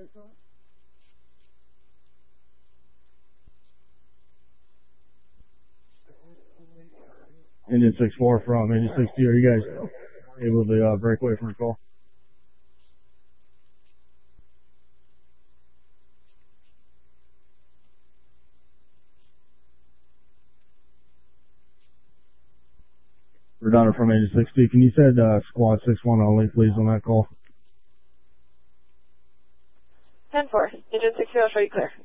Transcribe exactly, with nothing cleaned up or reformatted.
Engine six four from Engine six two, are you guys able to uh, break away from the call? Redundant from Engine six two, can you send uh, squad six one only, please, on that call? ten four, Engine six two, I'll show you clear.